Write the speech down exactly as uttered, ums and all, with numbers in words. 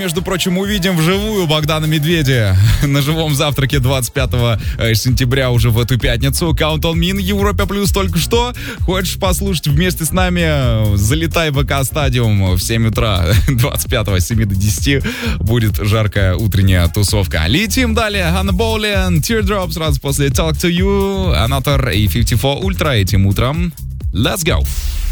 между прочим, увидим вживую Богдана Медведя на живом завтраке двадцать пятого сентября уже в эту пятницу. Count on Me на Европе Плюс только что. Хочешь послушать вместе с нами? Залетай в ВК-стадиум в семь утра двадцать пятого с семи до десяти. Будет жаркая утренняя тусовка. Летим далее. Hannah Boleyn, Teardrops, сразу после Talk to You, Another и пятьдесят четыре Ultra этим утром. Let's go!